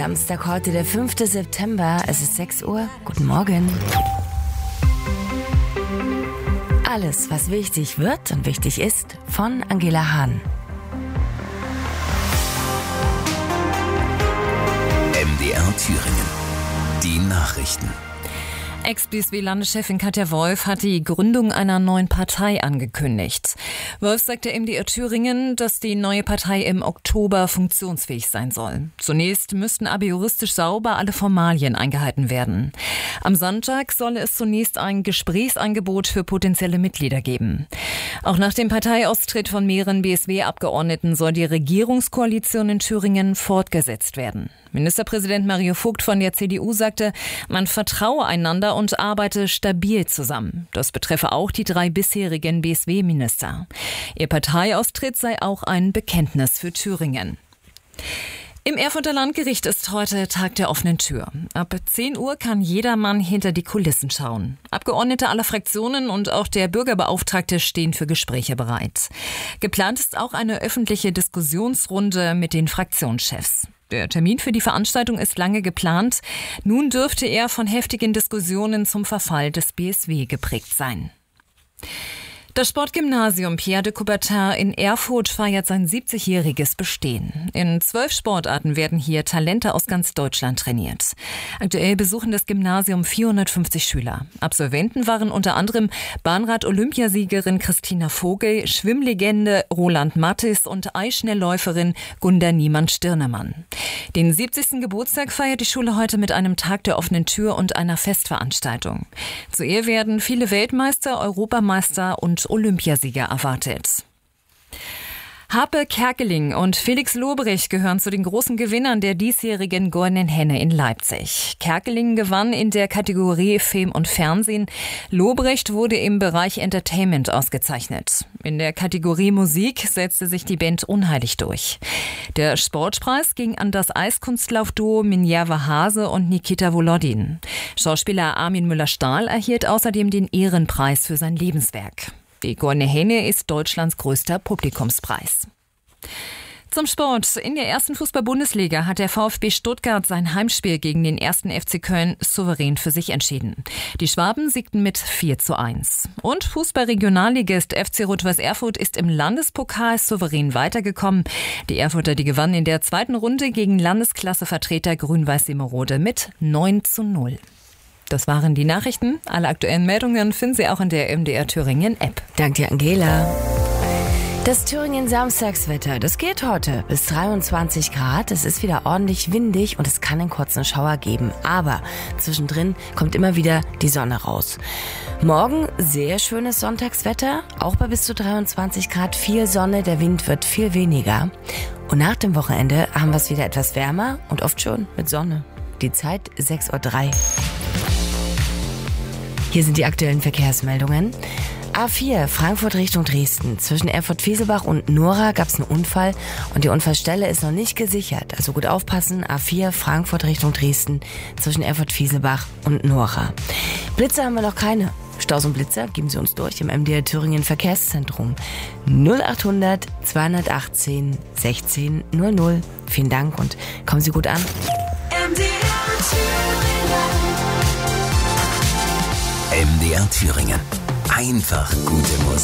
Samstag, heute der 5. September. Es ist 6 Uhr. Guten Morgen. Alles, was wichtig wird und wichtig ist, von Angela Hahn. MDR Thüringen. Die Nachrichten. Ex-BSW-Landeschefin Katja Wolf hat die Gründung einer neuen Partei angekündigt. Wolf sagte MDR Thüringen, dass die neue Partei im Oktober funktionsfähig sein soll. Zunächst müssten aber juristisch sauber alle Formalien eingehalten werden. Am Sonntag solle es zunächst ein Gesprächsangebot für potenzielle Mitglieder geben. Auch nach dem Parteiaustritt von mehreren BSW-Abgeordneten soll die Regierungskoalition in Thüringen fortgesetzt werden. Ministerpräsident Mario Vogt von der CDU sagte, man vertraue einander und arbeite stabil zusammen. Das betreffe auch die 3 bisherigen BSW-Minister. Ihr Parteiaustritt sei auch ein Bekenntnis für Thüringen. Im Erfurter Landgericht ist heute Tag der offenen Tür. Ab 10 Uhr kann jedermann hinter die Kulissen schauen. Abgeordnete aller Fraktionen und auch der Bürgerbeauftragte stehen für Gespräche bereit. Geplant ist auch eine öffentliche Diskussionsrunde mit den Fraktionschefs. Der Termin für die Veranstaltung ist lange geplant. Nun dürfte er von heftigen Diskussionen zum Verfall des BSW geprägt sein. Das Sportgymnasium Pierre de Coubertin in Erfurt feiert sein 70-jähriges Bestehen. In 12 Sportarten werden hier Talente aus ganz Deutschland trainiert. Aktuell besuchen das Gymnasium 450 Schüler. Absolventen waren unter anderem Bahnrad-Olympiasiegerin Christina Vogel, Schwimmlegende Roland Matthes und Eisschnellläuferin Gunda Niemann-Stirnemann. Den 70. Geburtstag feiert die Schule heute mit einem Tag der offenen Tür und einer Festveranstaltung. Zu ihr werden viele Weltmeister, Europameister und Olympiasieger erwartet. Harpe Kerkeling und Felix Lobrecht gehören zu den großen Gewinnern der diesjährigen Goldenen Henne in Leipzig. Kerkeling gewann in der Kategorie Film und Fernsehen. Lobrecht wurde im Bereich Entertainment ausgezeichnet. In der Kategorie Musik setzte sich die Band unheilig durch. Der Sportpreis ging an das Eiskunstlaufduo Minerva Hase und Nikita Volodin. Schauspieler Armin Müller-Stahl erhielt außerdem den Ehrenpreis für sein Lebenswerk. Die Goldene Henne ist Deutschlands größter Publikumspreis. Zum Sport. In der ersten Fußball-Bundesliga hat der VfB Stuttgart sein Heimspiel gegen den 1. FC Köln souverän für sich entschieden. Die Schwaben siegten mit 4:1. Und Fußball-Regionalligist FC Rot-Weiß Erfurt ist im Landespokal souverän weitergekommen. Die Erfurter, die gewannen in der zweiten Runde gegen Landesklassevertreter Grün-Weiß Semerode mit 9:0. Das waren die Nachrichten. Alle aktuellen Meldungen finden Sie auch in der MDR Thüringen App. Danke dir, Angela. Das Thüringen Samstagswetter, das geht heute bis 23 Grad. Es ist wieder ordentlich windig und es kann einen kurzen Schauer geben. Aber zwischendrin kommt immer wieder die Sonne raus. Morgen sehr schönes Sonntagswetter, auch bei bis zu 23 Grad, viel Sonne, der Wind wird viel weniger. Und nach dem Wochenende haben wir es wieder etwas wärmer und oft schon mit Sonne. Die Zeit 6:03 Uhr. Hier sind die aktuellen Verkehrsmeldungen. A4 Frankfurt Richtung Dresden. Zwischen Erfurt-Fieselbach und Nora gab es einen Unfall und die Unfallstelle ist noch nicht gesichert. Also gut aufpassen. A4 Frankfurt Richtung Dresden zwischen Erfurt-Fieselbach und Nora. Blitze haben wir noch keine. Staus und Blitzer geben Sie uns durch im MDR Thüringen Verkehrszentrum. 0800 218 16 00. Vielen Dank und kommen Sie gut an. MDR Thüringen. Einfach gute Musik.